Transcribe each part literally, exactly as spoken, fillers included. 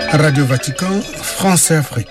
Radio Vatican, France et Afrique.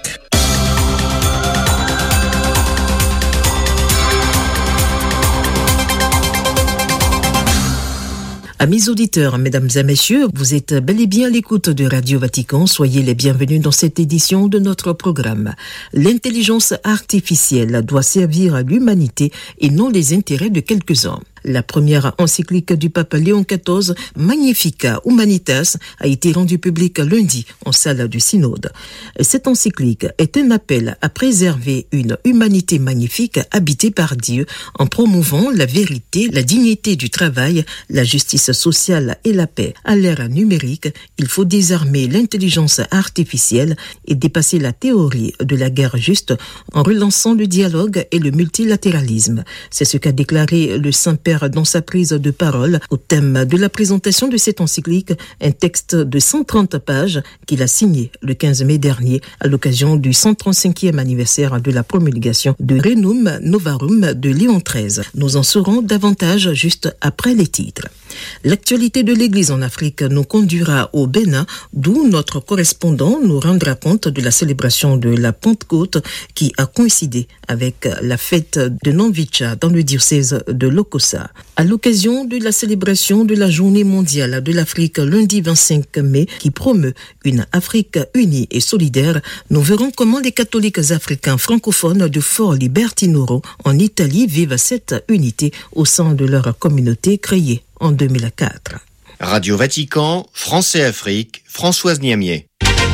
Amis auditeurs, mesdames et messieurs, vous êtes bel et bien à l'écoute de Radio Vatican. Soyez les bienvenus dans cette édition de notre programme. L'intelligence artificielle doit servir à l'humanité et non les intérêts de quelques-uns. La première encyclique du pape Léon quatorze, Magnificat Humanitas, a été rendue publique lundi en salle du synode. Cette encyclique est un appel à préserver une humanité magnifique habitée par Dieu en promouvant la vérité, la dignité du travail, la justice sociale et la paix. À l'ère numérique, il faut désarmer l'intelligence artificielle et dépasser la théorie de la guerre juste en relançant le dialogue et le multilatéralisme. C'est ce qu'a déclaré le Saint-Père dans sa prise de parole au thème de la présentation de cette encyclique, un texte de cent trente pages qu'il a signé le quinze mai dernier à l'occasion du cent trente-cinquième anniversaire de la promulgation de Rerum Novarum de Léon treize. Nous en saurons davantage juste après les titres. L'actualité de l'Église en Afrique nous conduira au Bénin, d'où notre correspondant nous rendra compte de la célébration de la Pentecôte qui a coïncidé avec la fête de Namvicha dans le diocèse de Lokossa. À l'occasion de la célébration de la Journée mondiale de l'Afrique lundi vingt-cinq mai qui promeut une Afrique unie et solidaire, nous verrons comment les catholiques africains francophones de Fort Libertinoro en Italie vivent cette unité au sein de leur communauté créée en deux mille quatre. Radio Vatican, France et Afrique, Françoise Niamier.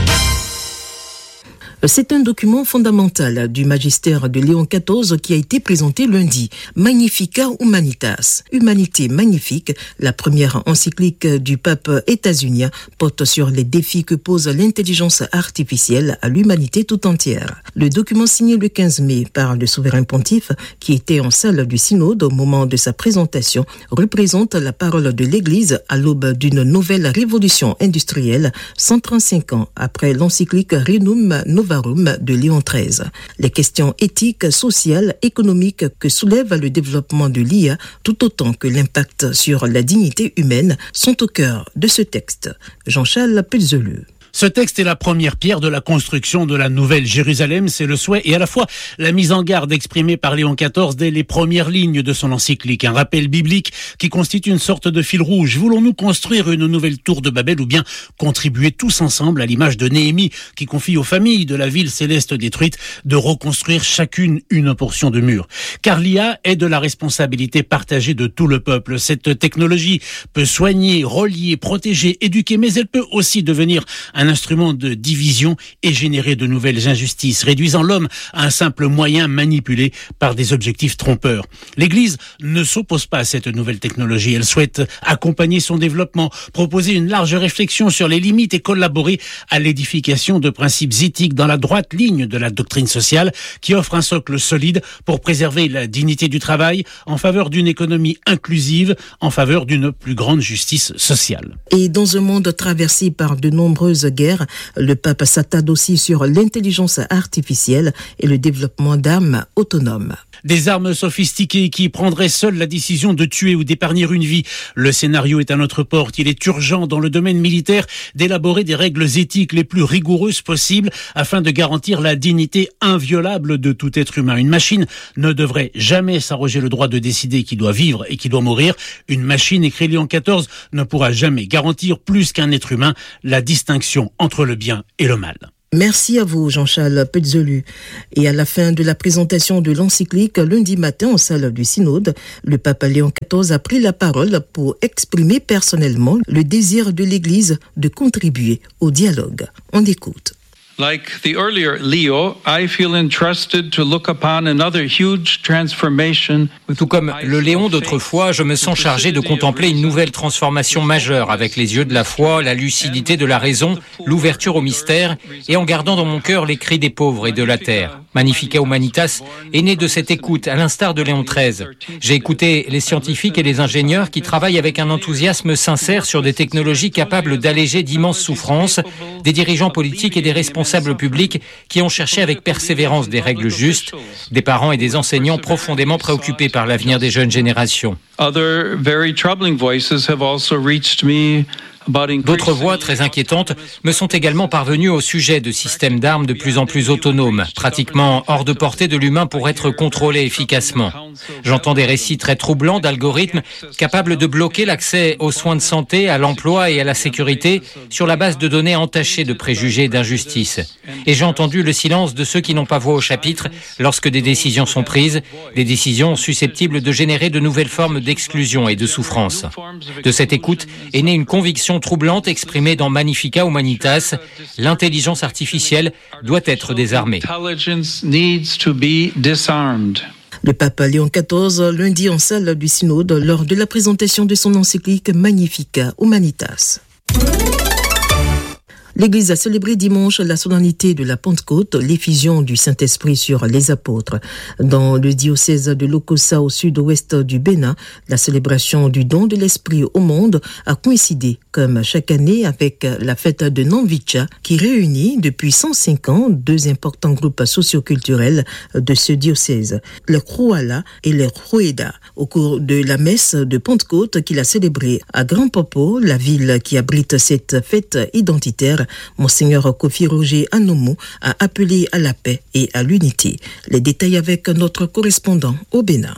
C'est un document fondamental du magistère de Léon quatorze qui a été présenté lundi. Magnificat Humanitas, Humanité magnifique, la première encyclique du pape états-unien porte sur les défis que pose l'intelligence artificielle à l'humanité tout entière. Le document signé le quinze mai par le souverain pontife, qui était en salle du synode au moment de sa présentation, représente la parole de l'Église à l'aube d'une nouvelle révolution industrielle, cent trente-cinq ans après l'encyclique Rerum Novarum de Léon treize. Les questions éthiques, sociales, économiques que soulève le développement de l'I A, tout autant que l'impact sur la dignité humaine, sont au cœur de ce texte. Jean-Charles Pelzeleu. Ce texte est la première pierre de la construction de la Nouvelle Jérusalem, c'est le souhait et à la fois la mise en garde exprimée par Léon quatorze dès les premières lignes de son encyclique, un rappel biblique qui constitue une sorte de fil rouge. Voulons-nous construire une nouvelle tour de Babel ou bien contribuer tous ensemble à l'image de Néhémie qui confie aux familles de la ville céleste détruite de reconstruire chacune une portion de mur? Car l'I A est de la responsabilité partagée de tout le peuple. Cette technologie peut soigner, relier, protéger, éduquer, mais elle peut aussi devenir un instrument de division et générer de nouvelles injustices, réduisant l'homme à un simple moyen manipulé par des objectifs trompeurs. L'Église ne s'oppose pas à cette nouvelle technologie. Elle souhaite accompagner son développement, proposer une large réflexion sur les limites et collaborer à l'édification de principes éthiques dans la droite ligne de la doctrine sociale qui offre un socle solide pour préserver la dignité du travail en faveur d'une économie inclusive, en faveur d'une plus grande justice sociale. Et dans un monde traversé par de nombreuses guerre, le pape s'attarde aussi sur l'intelligence artificielle et le développement d'armes autonomes. Des armes sophistiquées qui prendraient seules la décision de tuer ou d'épargner une vie. Le scénario est à notre porte. Il est urgent dans le domaine militaire d'élaborer des règles éthiques les plus rigoureuses possibles afin de garantir la dignité inviolable de tout être humain. Une machine ne devrait jamais s'arroger le droit de décider qui doit vivre et qui doit mourir. Une machine, écrit Léon quatorze, ne pourra jamais garantir plus qu'un être humain la distinction entre le bien et le mal. Merci à vous, Jean-Charles Pelzeleu. Et à la fin de la présentation de l'encyclique, lundi matin en salle du synode, le pape Léon quatorze a pris la parole pour exprimer personnellement le désir de l'Église de contribuer au dialogue. On écoute. Like the earlier Leo, I feel entrusted to look upon another huge transformation. Tout comme le Léon d'autrefois, je me sens chargé de contempler une nouvelle transformation majeure avec les yeux de la foi, la lucidité de la raison, l'ouverture au mystère et en gardant dans mon cœur les cris des pauvres et de la terre. Magnificat Humanitas est né de cette écoute, à l'instar de Léon treize. J'ai écouté les scientifiques et les ingénieurs qui travaillent avec un enthousiasme sincère sur des technologies capables d'alléger d'immenses souffrances, des dirigeants politiques et des responsables publics qui ont cherché avec persévérance des règles justes, des parents et des enseignants profondément préoccupés par l'avenir des jeunes générations. Other very troubling voices have also reached me D'autres voix très inquiétantes me sont également parvenues au sujet de systèmes d'armes de plus en plus autonomes, pratiquement hors de portée de l'humain pour être contrôlés efficacement. J'entends des récits très troublants d'algorithmes capables de bloquer l'accès aux soins de santé, à l'emploi et à la sécurité sur la base de données entachées de préjugés et d'injustice. Et j'ai entendu le silence de ceux qui n'ont pas voix au chapitre lorsque des décisions sont prises, des décisions susceptibles de générer de nouvelles formes d'exclusion et de souffrance. De cette écoute est née une conviction troublante exprimée dans Magnificat Humanitas, l'intelligence artificielle doit être désarmée. Le pape Léon quatorze, lundi en salle du synode, lors de la présentation de son encyclique Magnificat Humanitas. L'Église a célébré dimanche la solennité de la Pentecôte, l'effusion du Saint-Esprit sur les apôtres. Dans le diocèse de Lokossa, au sud-ouest du Bénin, la célébration du don de l'Esprit au monde a coïncidé, comme chaque année, avec la fête de Namvicha, qui réunit depuis cent cinq ans deux importants groupes socioculturels de ce diocèse, le Krouala et le Roueda. Au cours de la messe de Pentecôte qu'il a célébrée à Grand Popo, la ville qui abrite cette fête identitaire, Monseigneur Kofi Roger Anomu a appelé à la paix et à l'unité. Les détails avec notre correspondant au Bénin.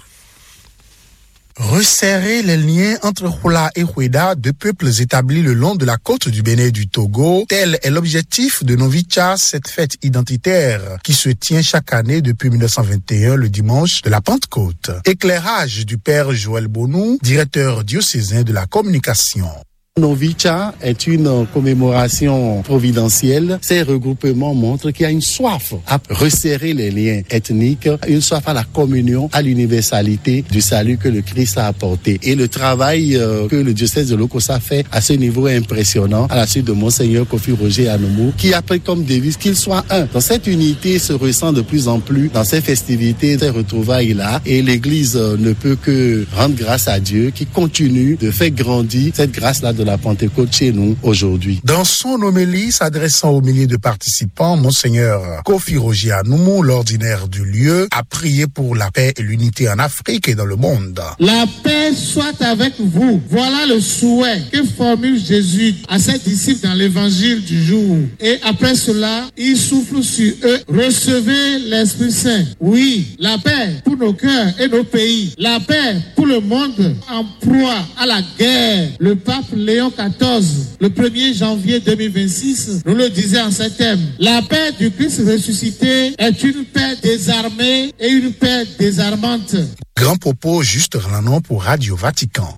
Resserrer les liens entre Hula et Houeda, deux peuples établis le long de la côte du Bénin et du Togo, tel est l'objectif de Namvicha, cette fête identitaire qui se tient chaque année depuis dix-neuf cent vingt et un, le dimanche de la Pentecôte. Éclairage du père Joël Bonou, directeur diocésain de la communication. Namvicha est une commémoration providentielle. Ces regroupements montrent qu'il y a une soif à resserrer les liens ethniques, une soif à la communion, à l'universalité du salut que le Christ a apporté. Et le travail euh, que le diocèse de Lokossa fait à ce niveau est impressionnant, à la suite de Monseigneur Kofi Roger Anomu, qui a pris comme devise qu'il soit un. Dans cette unité se ressent de plus en plus dans ces festivités, ces retrouvailles-là, et l'Église euh, ne peut que rendre grâce à Dieu qui continue de faire grandir cette grâce-là de la Pentecôte chez nous aujourd'hui. Dans son homélie s'adressant aux milliers de participants, Monseigneur Kofi Roger Anomu, l'ordinaire du lieu, a prié pour la paix et l'unité en Afrique et dans le monde. La paix soit avec vous. Voilà le souhait que formule Jésus à ses disciples dans l'évangile du jour. Et après cela, il souffle sur eux. Recevez l'Esprit Saint. Oui, la paix pour nos cœurs et nos pays. La paix pour le monde en proie à la guerre. Le pape Léon quatorze, le premier janvier deux mille vingt-six, nous le disait en ces thèmes. La paix du Christ ressuscité est une paix désarmée et une paix désarmante. Grand Popo, juste Ranon pour Radio Vatican.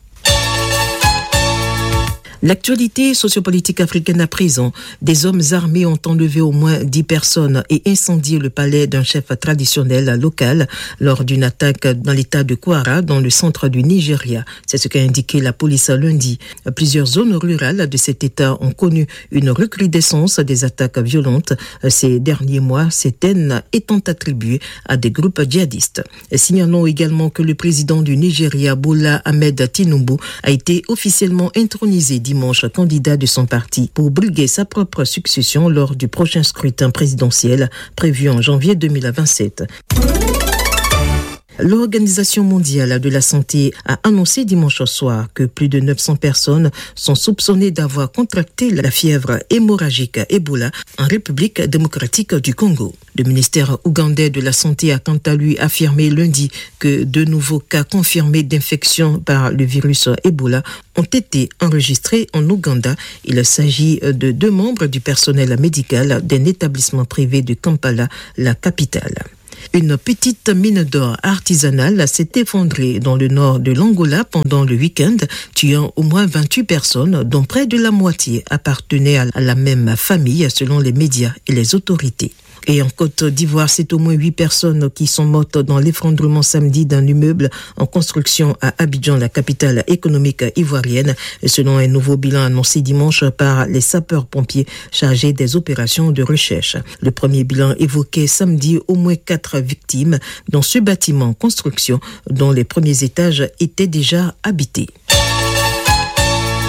L'actualité sociopolitique africaine à présent. Des hommes armés ont enlevé au moins dix personnes et incendié le palais d'un chef traditionnel local lors d'une attaque dans l'état de Kwara, dans le centre du Nigeria. C'est ce qu'a indiqué la police lundi. Plusieurs zones rurales de cet état ont connu une recrudescence des attaques violentes ces derniers mois, certaines étant attribuées à des groupes djihadistes. Signalons également que le président du Nigeria, Bola Ahmed Tinubu, a été officiellement intronisé dimanche candidat de son parti pour briguer sa propre succession lors du prochain scrutin présidentiel prévu en janvier deux mille vingt-sept. L'Organisation mondiale de la santé a annoncé dimanche soir que plus de neuf cents personnes sont soupçonnées d'avoir contracté la fièvre hémorragique Ebola en République démocratique du Congo. Le ministère ougandais de la Santé a quant à lui affirmé lundi que de nouveaux cas confirmés d'infection par le virus Ebola ont été enregistrés en Ouganda. Il s'agit de deux membres du personnel médical d'un établissement privé de Kampala, la capitale. Une petite mine d'or artisanale s'est effondrée dans le nord de l'Angola pendant le week-end, tuant au moins vingt-huit personnes, dont près de la moitié appartenaient à la même famille, selon les médias et les autorités. Et en Côte d'Ivoire, c'est au moins huit personnes qui sont mortes dans l'effondrement samedi d'un immeuble en construction à Abidjan, la capitale économique ivoirienne, selon un nouveau bilan annoncé dimanche par les sapeurs-pompiers chargés des opérations de recherche. Le premier bilan évoquait samedi au moins quatre victimes dans ce bâtiment en construction dont les premiers étages étaient déjà habités.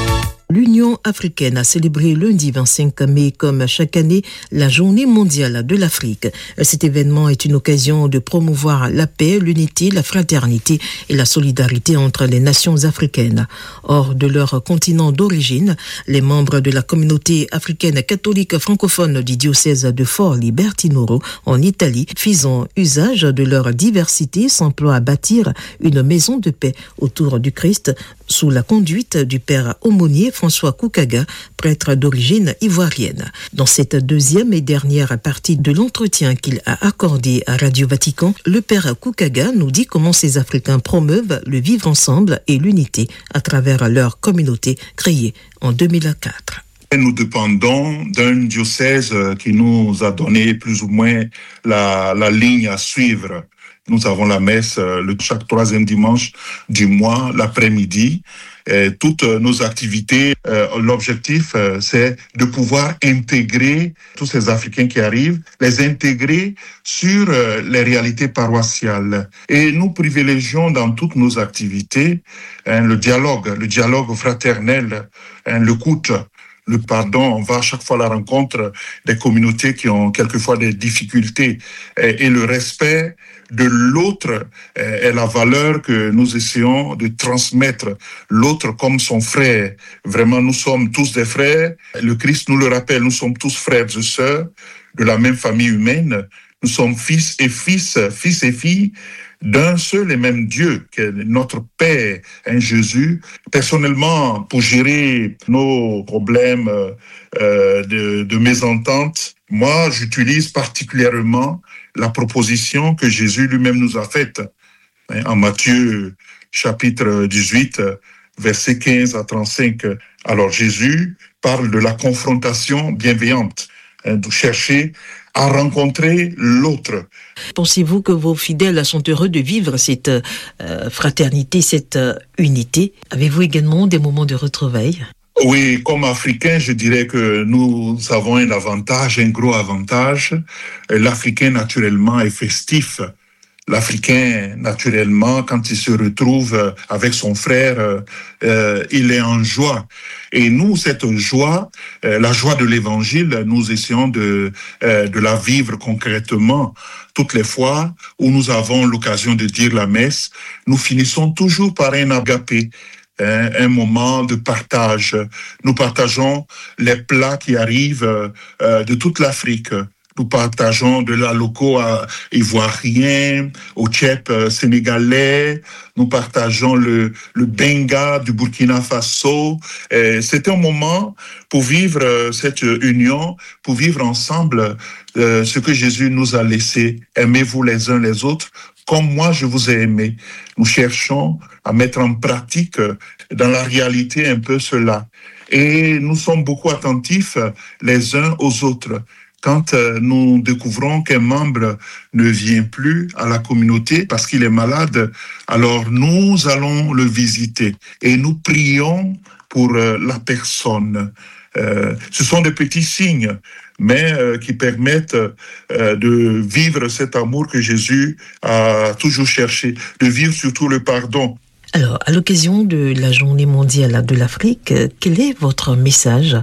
L'Union africaine a célébré lundi vingt-cinq mai, comme chaque année, la Journée mondiale de l'Afrique. Cet événement est une occasion de promouvoir la paix, l'unité, la fraternité et la solidarité entre les nations africaines. Hors de leur continent d'origine, les membres de la communauté africaine catholique francophone du diocèse de Forlì-Bertinoro en Italie, faisant usage de leur diversité, s'emploient à bâtir une maison de paix autour du Christ sous la conduite du père aumônier François Koukaga, prêtre d'origine ivoirienne. Dans cette deuxième et dernière partie de l'entretien qu'il a accordé à Radio Vatican, le père Koukaga nous dit comment ces Africains promeuvent le vivre ensemble et l'unité à travers leur communauté créée en deux mille quatre. Nous dépendons d'un diocèse qui nous a donné plus ou moins la, la ligne à suivre. Nous avons la messe le, chaque troisième dimanche du mois, l'après-midi. Et toutes nos activités, euh, l'objectif, euh, c'est de pouvoir intégrer tous ces Africains qui arrivent, les intégrer sur euh, les réalités paroissiales. Et nous privilégions dans toutes nos activités hein, le dialogue, le dialogue fraternel, hein, l'écoute, le pardon. On va à chaque fois à la rencontre des communautés qui ont quelquefois des difficultés et, et le respect de l'autre est la valeur que nous essayons de transmettre, l'autre comme son frère. Vraiment, nous sommes tous des frères. Le Christ nous le rappelle, nous sommes tous frères et sœurs de la même famille humaine. Nous sommes fils et fils, fils et filles d'un seul et même Dieu, qui est notre Père, hein, Jésus. Personnellement, pour gérer nos problèmes euh, de, de mésentente, moi, j'utilise particulièrement la proposition que Jésus lui-même nous a faite hein, en Matthieu chapitre dix-huit, versets quinze à trente-cinq. Alors Jésus parle de la confrontation bienveillante, hein, de chercher à rencontrer l'autre. Pensez-vous que vos fidèles sont heureux de vivre cette euh, fraternité, cette euh, unité? Avez-vous également des moments de retrouvailles? Oui, comme Africain, je dirais que nous avons un avantage, un gros avantage. L'Africain, naturellement, est festif. L'Africain, naturellement, quand il se retrouve avec son frère, euh, il est en joie. Et nous, cette joie, euh, la joie de l'Évangile, nous essayons de, euh, de la vivre concrètement. Toutes les fois où nous avons l'occasion de dire la messe, nous finissons toujours par un agapé. Un, un moment de partage. Nous partageons les plats qui arrivent euh, de toute l'Afrique. Nous partageons de la loco à ivoirien, au tchèp euh, sénégalais. Nous partageons le, le benga du Burkina Faso. Et c'est un moment pour vivre euh, cette union, pour vivre ensemble euh, ce que Jésus nous a laissé. Aimez-vous les uns les autres comme moi je vous ai aimé. Nous cherchons à mettre en pratique dans la réalité un peu cela. Et nous sommes beaucoup attentifs les uns aux autres. Quand nous découvrons qu'un membre ne vient plus à la communauté parce qu'il est malade, alors nous allons le visiter et nous prions pour la personne. Euh, ce sont des petits signes, mais euh, qui permettent euh, de vivre cet amour que Jésus a toujours cherché, de vivre surtout le pardon. Alors, à l'occasion de la Journée mondiale de l'Afrique, quel est votre message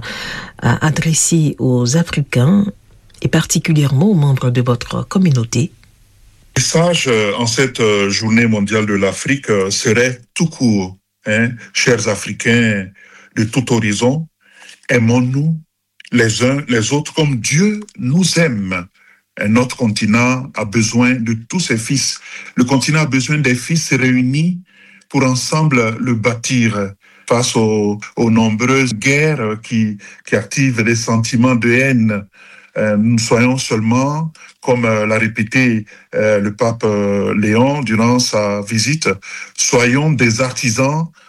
à adresser aux Africains et particulièrement aux membres de votre communauté? Le message en cette Journée mondiale de l'Afrique serait tout court, hein, chers Africains de tout horizon. Aimons-nous les uns les autres comme Dieu nous aime. Notre continent a besoin de tous ses fils. Le continent a besoin des fils réunis pour ensemble le bâtir face aux, aux nombreuses guerres qui, qui activent des sentiments de haine. Euh, nous soyons seulement, comme euh, l'a répété euh, le pape euh, Léon durant sa visite, soyons des artisans